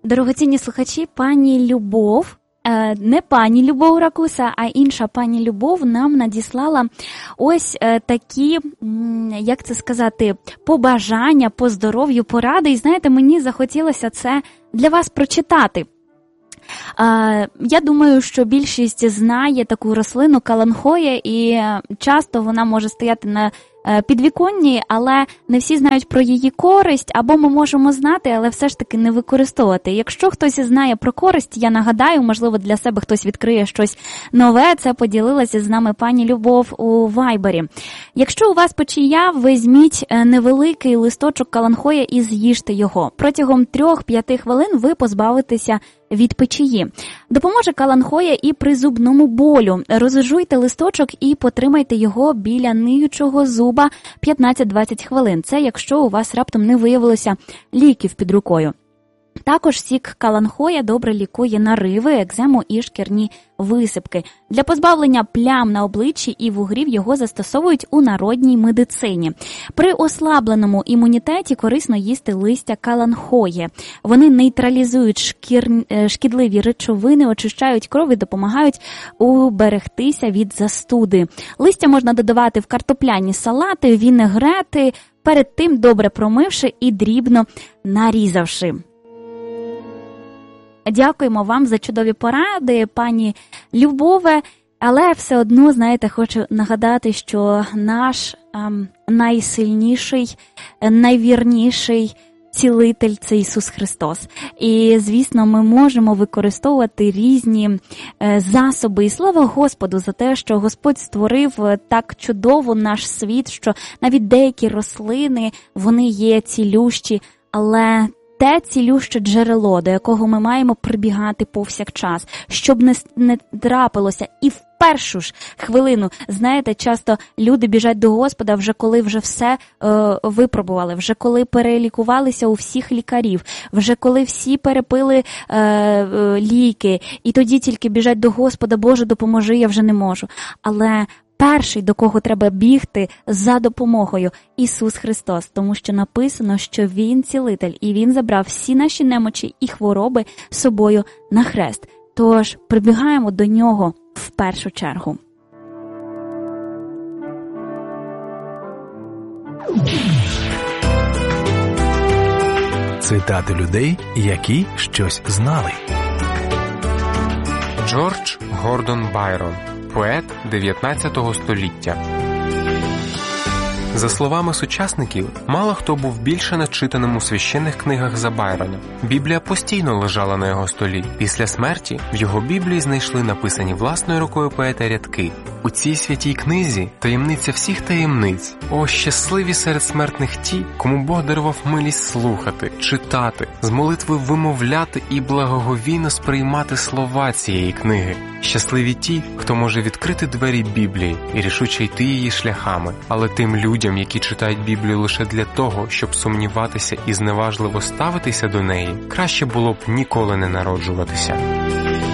Дорогоцінні слухачі, пані Любов, не пані Любов Ракуса, а інша пані Любов нам надіслала ось такі, як це сказати, побажання по здоров'ю, поради. І знаєте, мені захотілося це для вас прочитати. Я думаю, що більшість знає таку рослину каланхоя, і часто вона може стояти на підвіконні, але не всі знають про її користь, або ми можемо знати, але все ж таки не використовувати. Якщо хтось знає про користь, я нагадаю, можливо, для себе хтось відкриє щось нове, це поділилася з нами пані Любов у Вайбері. Якщо у вас печія, візьміть невеликий листочок каланхоя і з'їжте його. Протягом 3-5 хвилин ви позбавитеся від печії. Допоможе каланхоя і при зубному болю. Розжуйте листочок і потримайте його біля ниючого зуба 15-20 хвилин. Це якщо у вас раптом не виявилося ліків під рукою. Також сік каланхоя добре лікує нариви, екзему і шкірні висипки. Для позбавлення плям на обличчі і вугрів його застосовують у народній медицині. При ослабленому імунітеті корисно їсти листя каланхої. Вони нейтралізують шкідливі речовини, очищають кров і допомагають уберегтися від застуди. Листя можна додавати в картопляні салати, вінегрети, перед тим добре промивши і дрібно нарізавши. Дякуємо вам за чудові поради, пані Любове, але все одно, знаєте, хочу нагадати, що наш найсильніший, найвірніший цілитель – це Ісус Христос. І, звісно, ми можемо використовувати різні засоби. І слава Господу за те, що Господь створив так чудово наш світ, що навіть деякі рослини, вони є цілющі, але те цілюще джерело, до якого ми маємо прибігати повсякчас, щоб не трапилося. І в першу ж хвилину, знаєте, часто люди біжать до Господа вже коли вже все випробували, вже коли перелікувалися у всіх лікарів, вже коли всі перепили ліки, і тоді тільки біжать до Господа: Боже, допоможи, я вже не можу. Але перший, до кого треба бігти за допомогою – Ісус Христос, тому що написано, що Він цілитель, і Він забрав всі наші немочі і хвороби з собою на хрест. Тож прибігаємо до Нього в першу чергу. Цитати людей, які щось знали. Джордж Гордон Байрон, поет 19 століття. За словами сучасників, мало хто був більше начитаним у священних книгах за Байрона. Біблія постійно лежала на його столі. Після смерті в його Біблії знайшли написані власною рукою поета рядки: «У цій святій книзі таємниця всіх таємниць. О, щасливі серед смертних ті, кому Бог дарував милість слухати, читати, з молитви вимовляти і благоговійно сприймати слова цієї книги. Щасливі ті, хто може відкрити двері Біблії і рішуче йти її шляхами. Але тим людям, які читають Біблію лише для того, щоб сумніватися і зневажливо ставитися до неї, краще було б ніколи не народжуватися».